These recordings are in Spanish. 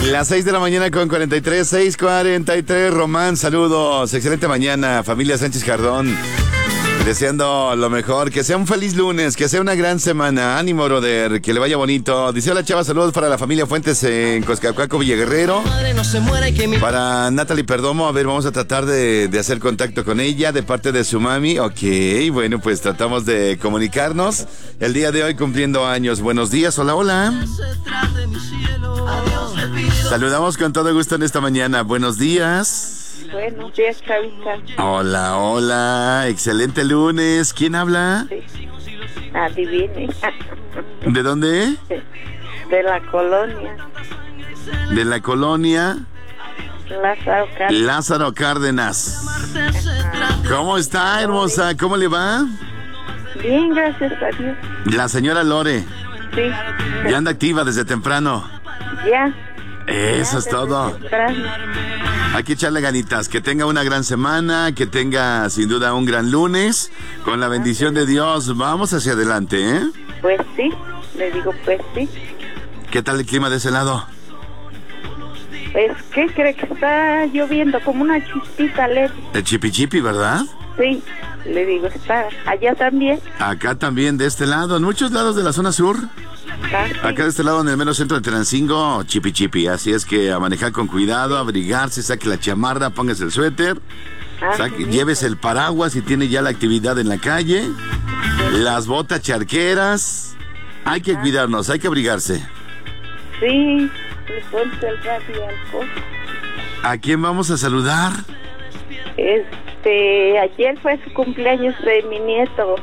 Las 6 de la mañana con 43, 6:43. Román, saludos. Excelente mañana, familia Sánchez Jardón. Deseando lo mejor, que sea un feliz lunes, que sea una gran semana. Ánimo, brother, que le vaya bonito. Dice: hola, chava, saludos para la familia Fuentes en Coscacuaco, Villaguerrero. Para Natalie Perdomo, a ver, vamos a tratar de hacer contacto con ella de parte de su mami. Ok, bueno, pues tratamos de comunicarnos. El día de hoy cumpliendo años. Buenos días, hola, hola. Saludamos con todo gusto en esta mañana. Buenos días. Buenos días, Chavita. Hola, hola, excelente lunes. ¿Quién habla? Sí. Adivine. ¿De dónde? De la colonia. De la colonia Lázaro Cárdenas. Lázaro Cárdenas. ¿Cómo está, hermosa? ¿Cómo le va? Bien, gracias a Dios. La señora Lore. Sí. Ya anda activa desde temprano. Ya. Eso Ya, es todo. temprano. Hay que echarle ganitas, que tenga una gran semana, que tenga sin duda un gran lunes. Con la bendición de Dios, vamos hacia adelante, ¿eh? Pues sí, le digo pues sí. ¿Qué tal el clima de ese lado? Pues, ¿qué cree que está lloviendo? Como una chispita leve. El chipichipi, ¿verdad? Sí, le digo, está allá también. Acá también, de este lado, en muchos lados de la zona sur. Acá de este lado, en el mero centro de Tenancingo, chipi. Así es que a manejar con cuidado, abrigarse, saque la chamarra, póngase el suéter, llévese el paraguas si tiene ya la actividad en la calle, las botas charqueras. Hay que cuidarnos, hay que abrigarse. Sí, le ponte el radio al coche. ¿A quién vamos a saludar? Ayer fue su cumpleaños de mi nieto.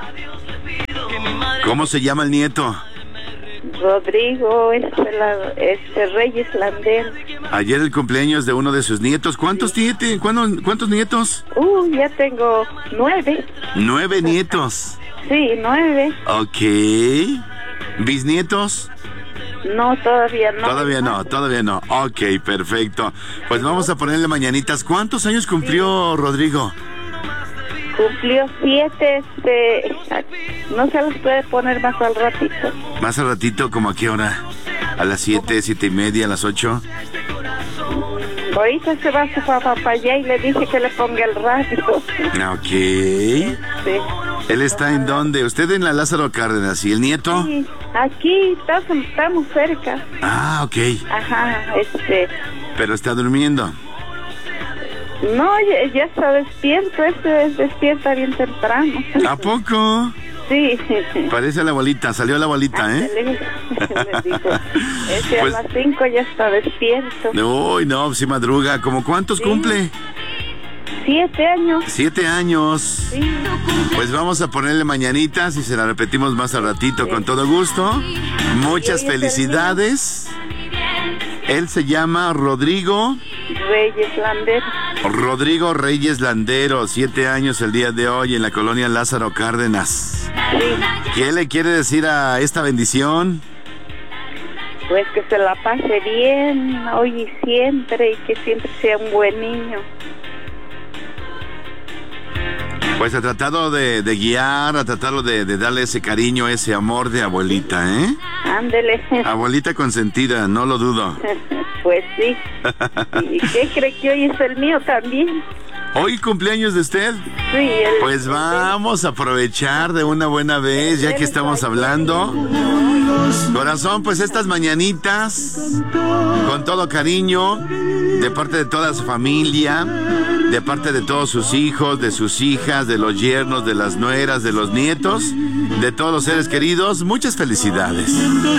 ¿Cómo se llama el nieto? Rodrigo, Reyes Landero. Ayer el cumpleaños de uno de sus nietos. ¿Cuántos tiene? ¿Cuántos nietos? Ya tengo 9. 9 nietos. Sí, 9. Ok. ¿Bisnietos? No, todavía no. Todavía no. Ok, perfecto. Pues vamos a ponerle mañanitas. ¿Cuántos años cumplió Rodrigo? Cumplió 7, no se los puede poner más al ratito. ¿Más al ratito? ¿Como a qué hora? ¿A las 7, 7:30, a las 8? Ahorita se va su papá para allá y le dije que le ponga el radio. Ok. Sí. ¿Él está en dónde? ¿Usted en la Lázaro Cárdenas? ¿Y el nieto? Sí, aquí estamos cerca. Ah, ok. Ajá, Pero está durmiendo. No, ya está despierto, despierta bien temprano. ¿A poco? Sí. Parece la abuelita, salió la abuelita, ¿eh? Le digo, Pues, a las 5 ya está despierto. Uy, no, si madruga. ¿Cómo cuántos cumple? 7 años. 7 años. Sí. Pues vamos a ponerle mañanitas y se la repetimos más al ratito con todo gusto. Muchas felicidades. Él se llama Rodrigo Reyes Landero. Rodrigo Reyes Landero, 7 años el día de hoy en la colonia Lázaro Cárdenas. Sí. ¿Qué le quiere decir a esta bendición? Pues que se la pase bien hoy y siempre, y que siempre sea un buen niño. Pues ha tratado de guiar, ha tratado de darle ese cariño, ese amor de abuelita, ¿eh? Ándele. Abuelita consentida, no lo dudo. Pues sí. ¿Y qué cree que hoy es el mío también? ¿Hoy cumpleaños de usted? Sí. Pues vamos a aprovechar de una buena vez, ya que estamos hablando. Corazón, pues estas mañanitas, con todo cariño, de parte de toda su familia, de parte de todos sus hijos, de sus hijas, de los yernos, de las nueras, de los nietos, de todos los seres queridos, muchas felicidades.